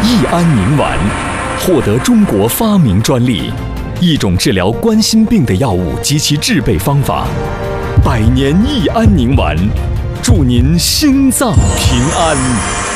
益安宁丸获得中国发明专利，一种治疗冠心病的药物及其制备方法。百年益安宁丸，祝您心脏平安。